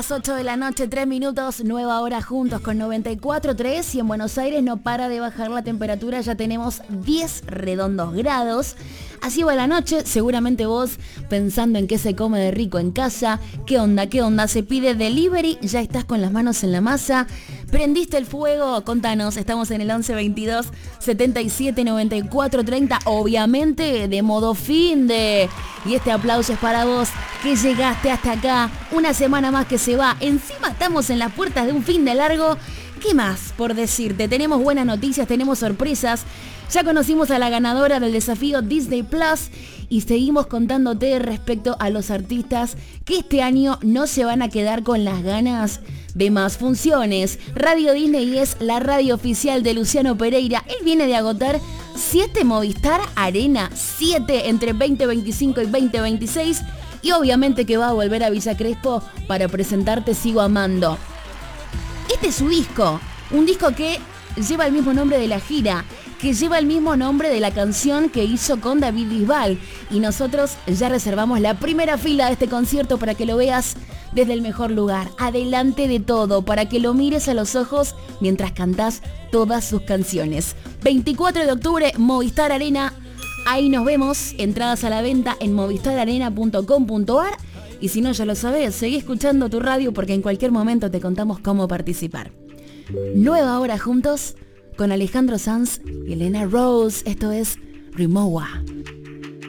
8 de la noche, 3 minutos, nueva hora juntos con 94.3 y en Buenos Aires no para de bajar la temperatura, ya tenemos 10 redondos grados. Así va la noche, seguramente vos pensando en qué se come de rico en casa, qué onda, se pide delivery, ya estás con las manos en la masa, prendiste el fuego, contanos, estamos en el 11 22 77 94 30, obviamente de modo fin de... Y este aplauso es para vos, que llegaste hasta acá, una semana más que se va, encima estamos en las puertas de un fin de largo. ¿Qué más por decirte? Tenemos buenas noticias, tenemos sorpresas. Ya conocimos a la ganadora del desafío Disney Plus y seguimos contándote respecto a los artistas que este año no se van a quedar con las ganas de más funciones. Radio Disney es la radio oficial de Luciano Pereira. Él viene de agotar 7 Movistar Arena, 7 entre 2025 y 2026. Y obviamente que va a volver a Villa Crespo para presentarte Sigo Amando. Este es su disco, un disco que lleva el mismo nombre de la gira, que lleva el mismo nombre de la canción que hizo con David Bisbal. Y nosotros ya reservamos la primera fila de este concierto para que lo veas desde el mejor lugar, adelante de todo, para que lo mires a los ojos mientras cantás todas sus canciones. 24 de octubre, Movistar Arena, ahí nos vemos, entradas a la venta en movistararena.com.ar. Y si no, ya lo sabés, seguí escuchando tu radio porque en cualquier momento te contamos cómo participar. Nueva hora juntos con Alejandro Sanz y Elena Rose. Esto es Rimowa.